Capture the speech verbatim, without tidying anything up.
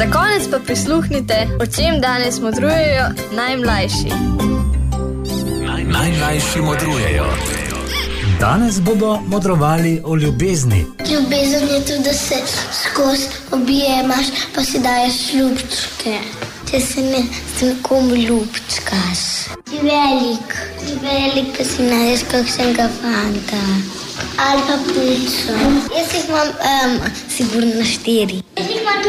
Za konec pa prisluhnite, o čem danes modrujejo najmlajši. Naj, najmlajši modrujejo. Danes bodo modrovali o ljubezni. Ljubezen je tudi, da se skozi objemaš, pa si daješ ljubčke. Če se ne s nekom ljubčkaš. Si velik, si velik, pa si najdeš kakšnega fanta. Ali pa punco. Jaz jih imam um, sigurno štiri. Jaz jih imam